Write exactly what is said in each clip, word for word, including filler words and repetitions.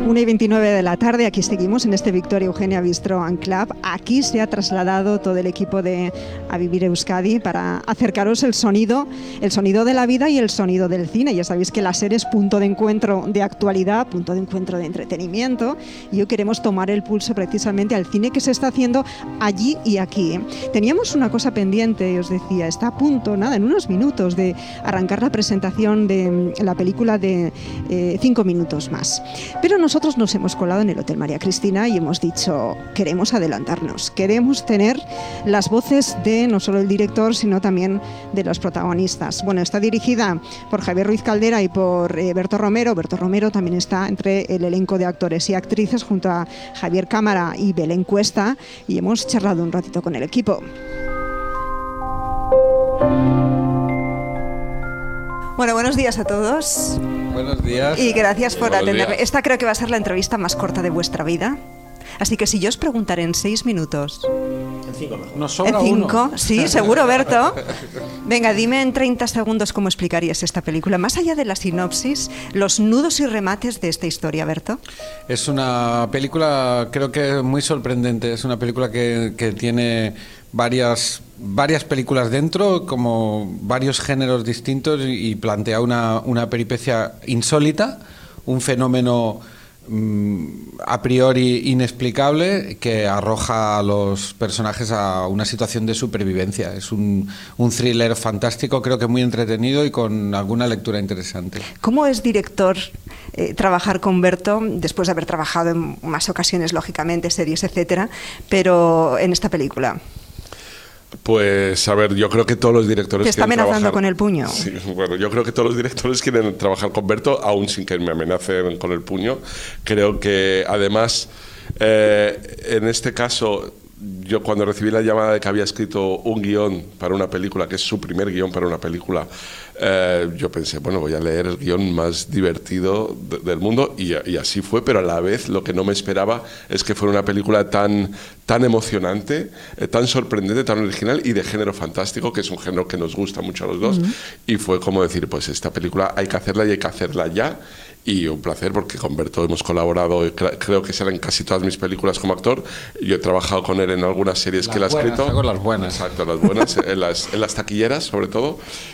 una y veintinueve de la tarde, aquí seguimos en este Victoria Eugenia Bistro and Club. Aquí se ha trasladado todo el equipo de A Vivir Euskadi para acercaros el sonido, el sonido de la vida y el sonido del cine. Ya sabéis que la serie es punto de encuentro de actualidad, punto de encuentro de entretenimiento, y hoy queremos tomar el pulso precisamente al cine que se está haciendo allí y aquí. Teníamos una cosa pendiente, os decía, está a punto, nada, en unos minutos de arrancar la presentación de la película de eh, cinco minutos más. Pero nosotros nos hemos colado en el Hotel María Cristina y hemos dicho, queremos adelantarnos, queremos tener las voces de no solo el director, sino también de los protagonistas. Bueno, está dirigida por Javier Ruiz Caldera y por eh, Berto Romero. Berto Romero también está entre el elenco de actores y actrices junto a Javier Cámara y Belén Cuesta, y hemos charlado un ratito con el equipo. Bueno, buenos días a todos. Buenos días. Y gracias por Buenos atenderme. días. Esta creo que va a ser la entrevista más corta de vuestra vida. Así que si yo os preguntaré en seis minutos. En cinco mejor. Nos sobra ¿En cinco? uno. Sí, seguro, Berto. Venga, dime en treinta segundos cómo explicarías esta película. Más allá de la sinopsis, los nudos y remates de esta historia, Berto. Es una película, creo que muy sorprendente. Es una película que, que tiene varias, varias películas dentro, como varios géneros distintos, y, y plantea una, una peripecia insólita, un fenómeno a priori inexplicable que arroja a los personajes a una situación de supervivencia. Es un, un thriller fantástico, creo que muy entretenido y con alguna lectura interesante. ¿Cómo es, director, eh, trabajar con Berto, después de haber trabajado en más ocasiones, lógicamente, series, etcétera, pero en esta película? Pues, a ver, yo creo que todos los directores Te está quieren amenazando trabajar... con el puño. Sí, bueno, yo creo que todos los directores quieren trabajar con Berto, aún sin que me amenacen con el puño. Creo que, además, eh, en este caso, yo cuando recibí la llamada de que había escrito un guión para una película, que es su primer guión para una película, eh, yo pensé, bueno, voy a leer el guión más divertido de, del mundo, y, y así fue, pero a la vez lo que no me esperaba es que fuera una película tan, tan emocionante, eh, tan sorprendente, tan original y de género fantástico, que es un género que nos gusta mucho a los dos, uh-huh. Y fue como decir, pues esta película hay que hacerla y hay que hacerla ya. Y un placer, porque con Berto hemos colaborado, creo que salen casi todas mis películas como actor. Yo he trabajado con él en algunas series las que él ha escrito. Con las buenas. Exacto, las buenas, en, las, en las taquilleras sobre todo.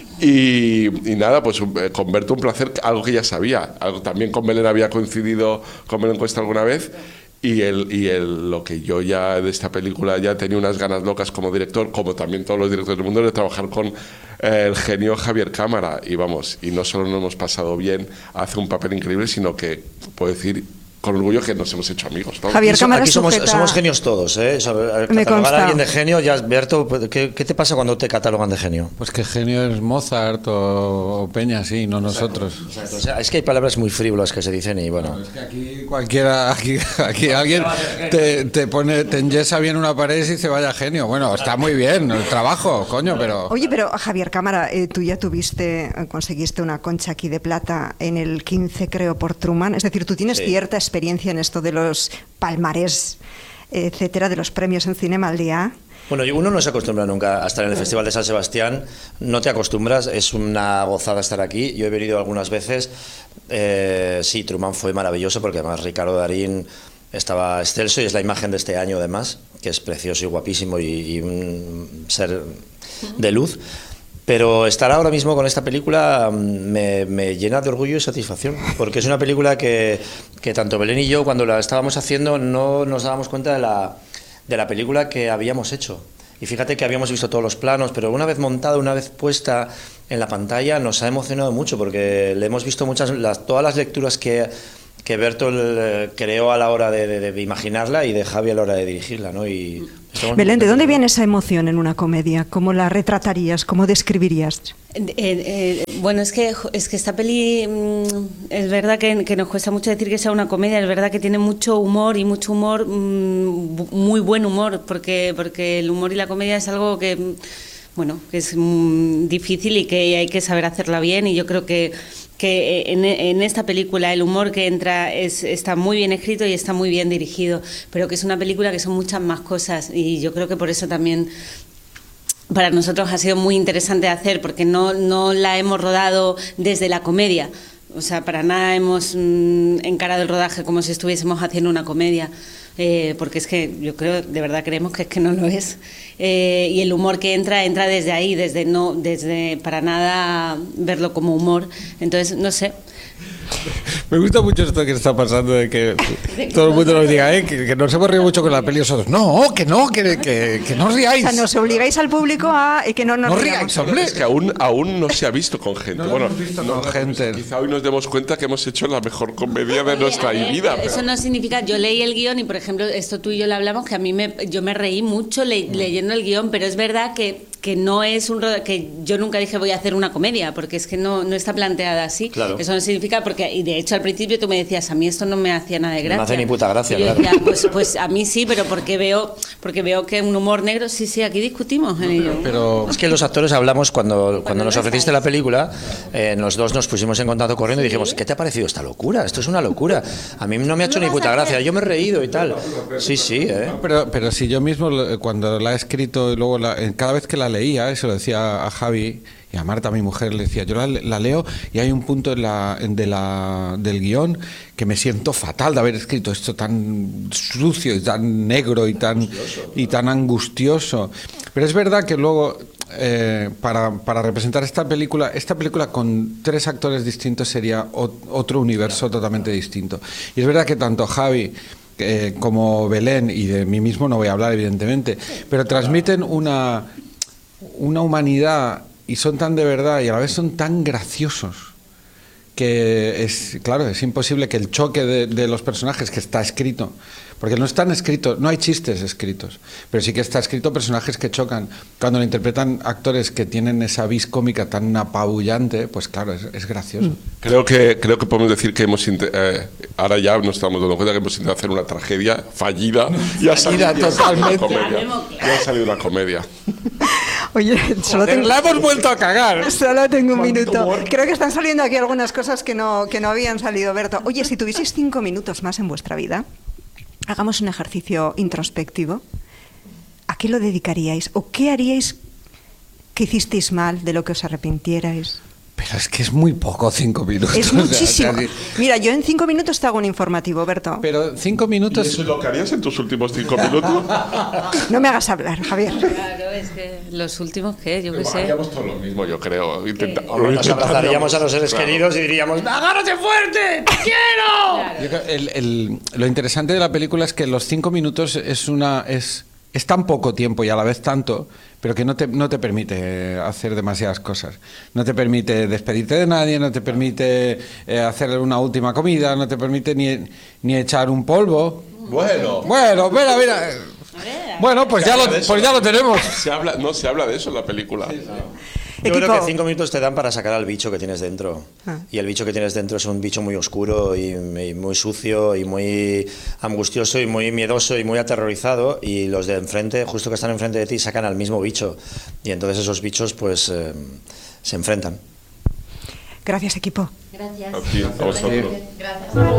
Y, y nada, pues con Berto un placer, algo que ya sabía. Algo, también con Belén había coincidido, con Belén Cuesta alguna vez. Y, el, y el, lo que yo ya de esta película ya tenía unas ganas locas como director, como también todos los directores del mundo, de trabajar con eh, el genio Javier Cámara. Y vamos, y no solo nos hemos pasado bien, hace un papel increíble, sino que puedo decir con orgullo que nos hemos hecho amigos, ¿no? Javier Cámara Aquí somos, sujeta... somos genios todos, ¿eh? O sea, catalogar a alguien de genio, ya, Berto, ¿qué, ¿qué te pasa cuando te catalogan de genio? Pues que genio es Mozart o, o Peña, sí, no nosotros. Exacto, exacto. O sea, es que hay palabras muy frívolas que se dicen y bueno. No, es que aquí cualquiera, aquí, aquí alguien te, te pone, te enyesa bien una pared y dice vaya genio. Bueno, está muy bien el trabajo, coño, pero... Oye, pero Javier Cámara, eh, tú ya tuviste, conseguiste una concha aquí de plata en el quince, creo, por Truman. Es decir, tú tienes sí. cierta experiencia en esto de los palmarés, etcétera, de los premios en Cinema al Día. Bueno, uno no se acostumbra nunca a estar en el Festival de San Sebastián, no te acostumbras, es una gozada estar aquí. Yo he venido algunas veces, eh, sí, Truman fue maravilloso porque además Ricardo Darín estaba excelso y es la imagen de este año además, que es precioso y guapísimo y, y un ser de luz. Pero estar ahora mismo con esta película me, me llena de orgullo y satisfacción, porque es una película que, que tanto Belén y yo, cuando la estábamos haciendo, no nos dábamos cuenta de la, de la película que habíamos hecho. Y fíjate que habíamos visto todos los planos, pero una vez montada, una vez puesta en la pantalla, nos ha emocionado mucho, porque le hemos visto muchas, las, todas las lecturas que, que Berto creó a la hora de, de, de imaginarla y de Javi a la hora de dirigirla, ¿no? Y Belén, ¿de dónde viene esa emoción en una comedia? ¿Cómo la retratarías? ¿Cómo describirías? Eh, eh, bueno, es que es que esta peli mmm, es verdad que, que nos cuesta mucho decir que sea una comedia, es verdad que tiene mucho humor y mucho humor, mmm, muy buen humor, porque, porque el humor y la comedia es algo que, bueno, que es mmm, difícil y que hay que saber hacerla bien, y yo creo que que en, en esta película el humor que entra es, está muy bien escrito y está muy bien dirigido, pero que es una película que son muchas más cosas, y yo creo que por eso también para nosotros ha sido muy interesante hacer, porque no, no la hemos rodado desde la comedia. O sea, para nada hemos mm, encarado el rodaje como si estuviésemos haciendo una comedia. Eh, porque es que yo creo, de verdad creemos que es que no lo es. Eh, y el humor que entra, entra desde ahí, desde no, desde para nada verlo como humor. Entonces, no sé. Me gusta mucho esto que está pasando de que todo el mundo nos diga, ¿eh? que, que nos hemos reído mucho con la peli nosotros. No, que no, que, que, que no os riáis. O sea, nos obligáis al público a eh, que no nos No riamos. riáis, hombre. Es que aún, aún no se ha visto con gente. No lo bueno, hemos visto no, con no, gente. pues quizá hoy nos demos cuenta que hemos hecho la mejor comedia de nuestra Oye, a ver, vida. Eso pero- no significa, yo leí el guión y por ejemplo, esto tú y yo lo hablamos, que a mí me, yo me reí mucho le- leyendo el guión, pero es verdad que, que no es un roda- que yo nunca dije voy a hacer una comedia, porque es que no, no está planteada así. Claro. Eso no significa, porque, y de hecho al principio tú me decías, a mí esto no me hacía nada de No me gracia. hace ni puta gracia, Y yo claro. decía, pues, pues a mí sí, pero porque veo, porque veo que un humor negro, sí, sí, aquí discutimos en ello. Pero Es que los actores hablamos cuando, cuando nos no ofreciste estáis. la película, eh, los dos nos pusimos en contacto corriendo y dijimos, ¿qué te ha parecido esta locura? Esto es una locura. A mí no me ha hecho ni puta gracia, yo me he reído y tal. Sí, sí, ¿eh? Pero, pero si yo mismo, lo- cuando la he escrito y luego la- eh, cada vez que la leía, eso lo decía a Javi y a Marta, mi mujer, le decía, yo la, la leo y hay un punto en la, en de la, del guión que me siento fatal de haber escrito esto tan sucio y tan negro y tan, y tan angustioso. Pero es verdad que luego, eh, para, para representar esta película, esta película con tres actores distintos sería ot- otro universo totalmente distinto. Y es verdad que tanto Javi eh, como Belén, y de mí mismo no voy a hablar evidentemente, pero transmiten una, una humanidad y son tan de verdad y a la vez son tan graciosos que es, claro, es imposible que el choque de, de los personajes que está escrito, porque no están escritos, no hay chistes escritos, pero sí que está escrito personajes que chocan. Cuando lo interpretan actores que tienen esa vis cómica tan apabullante, pues claro, es, es gracioso. Creo que, creo que podemos decir que hemos inte- eh, ahora ya nos estamos dando cuenta que hemos intentado hacer una tragedia fallida y ha salido, Fallida y ha salido una totalmente. comedia. Ya ha salido una comedia. Oye, solo tengo, La hemos vuelto a cagar. solo tengo un minuto. Creo que están saliendo aquí algunas cosas que no, que no habían salido, Berto. Oye, si tuvieseis cinco minutos más en vuestra vida, hagamos un ejercicio introspectivo. ¿A qué lo dedicaríais? ¿O qué haríais que hicisteis mal, de lo que os arrepintierais? Pero es que es muy poco cinco minutos. Es o sea, muchísimo. casi- Mira, yo en cinco minutos te hago un informativo, Berto. Pero cinco ¿Y minutos... eso es lo que harías en tus últimos cinco minutos? No me hagas hablar, Javier. Claro, es que los últimos, ¿qué? Yo qué sé. Haríamos todo lo mismo, yo creo. Intenta- Hombre, nos abrazaríamos a los seres Claro. queridos y diríamos, ¡agárrate fuerte! ¡Te quiero! Yo creo- el- el- lo interesante de la película es que los cinco minutos es una es, es tan poco tiempo y a la vez tanto, pero que no te, no te permite hacer demasiadas cosas. No te permite despedirte de nadie, no te permite eh, hacer una última comida, no te permite ni, ni echar un polvo. Bueno. Bueno, mira, mira. Bueno, pues ya lo, pues ya lo tenemos. Se habla, no, se habla de eso en la película. Yo creo Equipo. que cinco minutos te dan para sacar al bicho que tienes dentro. Ah. Y el bicho que tienes dentro es un bicho muy oscuro y, y muy sucio y muy angustioso y muy miedoso y muy aterrorizado. Y los de enfrente, justo que están enfrente de ti, sacan al mismo bicho. Y entonces esos bichos pues eh, se enfrentan. Gracias, equipo. Gracias. A ti, a vosotros. Gracias.